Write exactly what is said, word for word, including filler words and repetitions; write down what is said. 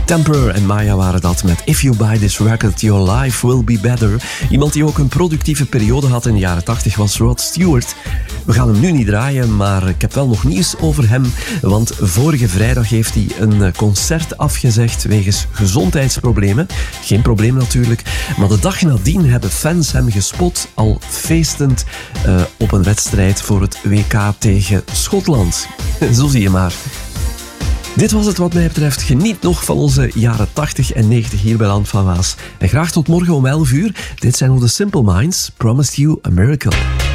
Temper en Maya waren dat met If You Buy This Record, Your Life Will Be Better. Iemand die ook een productieve periode had in de jaren tachtig was Rod Stewart. We gaan hem nu niet draaien, maar ik heb wel nog nieuws over hem. Want vorige vrijdag heeft hij een concert afgezegd wegens gezondheidsproblemen. Geen probleem natuurlijk. Maar de dag nadien hebben fans hem gespot, al feestend uh, op een wedstrijd voor het W K tegen Schotland. Zo zie je maar. Dit was het wat mij betreft. Geniet nog van onze jaren tachtig en negentig hier bij Land van Waas. En graag tot morgen om elf uur. Dit zijn nog de Simple Minds. Promised You a Miracle.